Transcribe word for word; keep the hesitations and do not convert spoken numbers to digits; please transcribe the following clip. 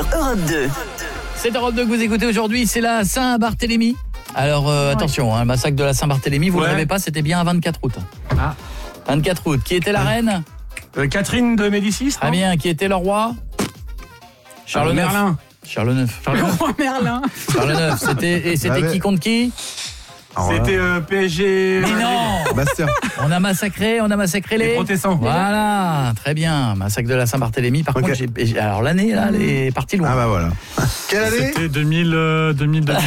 Europe deux. C'est Europe deux que vous écoutez aujourd'hui, c'est la Saint-Barthélemy. Alors euh, ouais. attention, hein, le massacre de la Saint-Barthélemy, vous ne ouais. le savez pas, c'était bien à vingt-quatre août. Ah. vingt-quatre août. Qui était la reine euh, Catherine de Médicis. Très bien. Qui était le roi Charles neuf. Merlin. Charles neuf. Charles neuf. Le roi Merlin. Charles neuf. C'était, et c'était qui contre qui C'était euh, P S G. Mais non. Bastien. On a massacré, on a massacré les... les protestants. Voilà, très bien. Massacre de la Saint-Barthélemy. Par okay. contre, j'ai... alors l'année, là, elle est partie loin. Ah bah voilà. Quelle année ? C'était deux mille, euh, deux mille deux.